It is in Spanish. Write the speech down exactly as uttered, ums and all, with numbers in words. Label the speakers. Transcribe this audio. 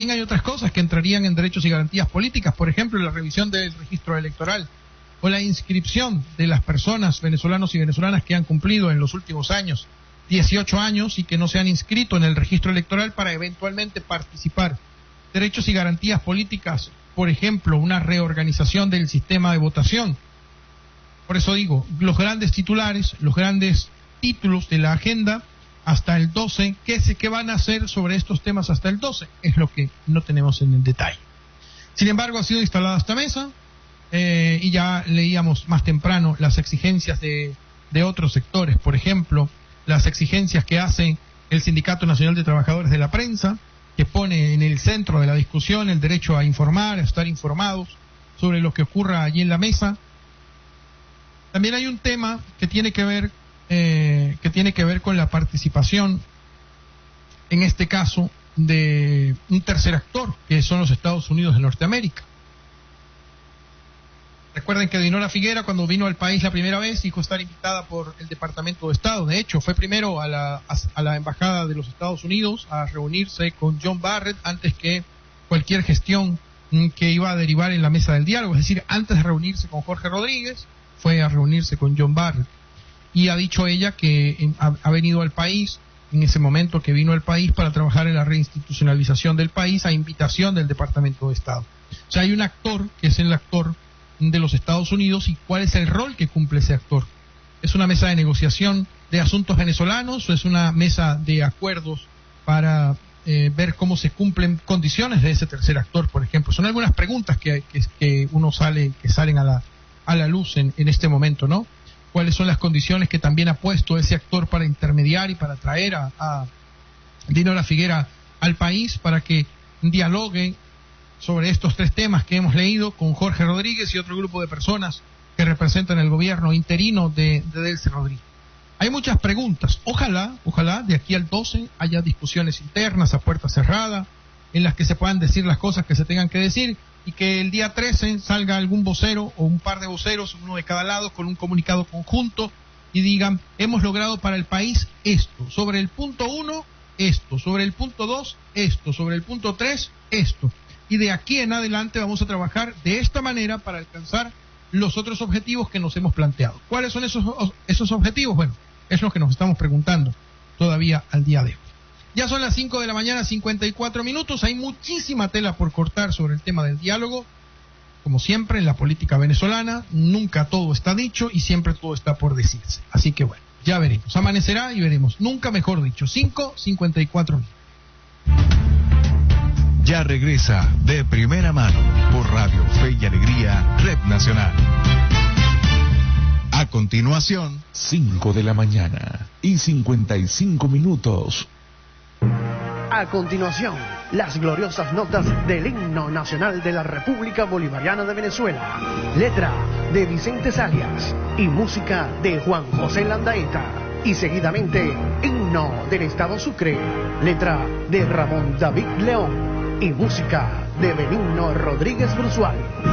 Speaker 1: hay otras cosas que entrarían en derechos y garantías políticas, por ejemplo, la revisión del registro electoral o la inscripción de las personas, venezolanos y venezolanas que han cumplido en los últimos años dieciocho años y que no se han inscrito en el registro electoral para eventualmente participar. Derechos y garantías políticas, por ejemplo, una reorganización del sistema de votación. Por eso digo, los grandes titulares, los grandes títulos de la agenda hasta el doce, ¿qué, se, qué van a hacer sobre estos temas hasta el doce? Es lo que no tenemos en el detalle. Sin embargo, ha sido instalada esta mesa eh, y ya leíamos más temprano las exigencias de, de otros sectores, por ejemplo, las exigencias que hace el Sindicato Nacional de Trabajadores de la Prensa, que pone en el centro de la discusión el derecho a informar, a estar informados sobre lo que ocurra allí en la mesa. También hay un tema que tiene que ver eh, que tiene que ver con la participación, en este caso, de un tercer actor, que son los Estados Unidos de Norteamérica. Recuerden que Dinora Figuera, cuando vino al país la primera vez, dijo estar invitada por el Departamento de Estado. De hecho, fue primero a la, a, a la Embajada de los Estados Unidos a reunirse con John Barrett antes que cualquier gestión que iba a derivar en la mesa del diálogo. Es decir, antes de reunirse con Jorge Rodríguez, fue a reunirse con John Barrett. Y ha dicho ella que en, ha, ha venido al país, en ese momento que vino al país, para trabajar en la reinstitucionalización del país a invitación del Departamento de Estado. O sea, hay un actor que es el actor de los Estados Unidos, y cuál es el rol que cumple ese actor. ¿Es una mesa de negociación de asuntos venezolanos o es una mesa de acuerdos para eh, ver cómo se cumplen condiciones de ese tercer actor, por ejemplo? Son algunas preguntas que, que, que uno sale que salen a la a la luz en, en este momento, ¿no? ¿Cuáles son las condiciones que también ha puesto ese actor para intermediar y para traer a, a Dinora Figuera al país para que dialogue sobre estos tres temas que hemos leído con Jorge Rodríguez y otro grupo de personas que representan el gobierno interino de, de Delcy Rodríguez? Hay muchas preguntas. Ojalá, ojalá de aquí al doce haya discusiones internas a puerta cerrada en las que se puedan decir las cosas que se tengan que decir y que el día trece salga algún vocero o un par de voceros, uno de cada lado, con un comunicado conjunto y digan, hemos logrado para el país esto, sobre el punto uno, esto, sobre el punto dos, esto, sobre el punto tres, esto. Y de aquí en adelante vamos a trabajar de esta manera para alcanzar los otros objetivos que nos hemos planteado. ¿Cuáles son esos, esos objetivos? Bueno, es lo que nos estamos preguntando todavía al día de hoy. Ya son las cinco de la mañana, cincuenta y cuatro minutos. Hay muchísima tela por cortar sobre el tema del diálogo. Como siempre, en la política venezolana, nunca todo está dicho y siempre todo está por decirse. Así que bueno, ya veremos. Amanecerá y veremos. Nunca mejor dicho. cinco cincuenta y cuatro minutos.
Speaker 2: Ya regresa De Primera Mano por Radio Fe y Alegría, Red Nacional. A continuación, cinco de la mañana y cincuenta y cinco minutos.
Speaker 3: A continuación, las gloriosas notas del himno nacional de la República Bolivariana de Venezuela. Letra de Vicente Salias y música de Juan José Landaeta. Y seguidamente, himno del Estado Sucre. Letra de Ramón David León y música de Benigno Rodríguez Brusual.